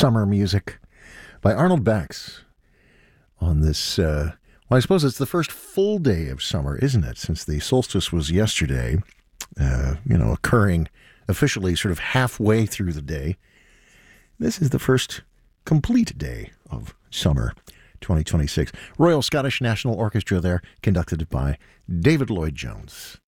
summer music by Arnold Bax on this, well, I suppose it's the first full day of summer, isn't it? Since the solstice was yesterday, occurring officially sort of halfway through the day. This is the first complete day of summer 2026. Royal Scottish National Orchestra there, conducted by David Lloyd-Jones.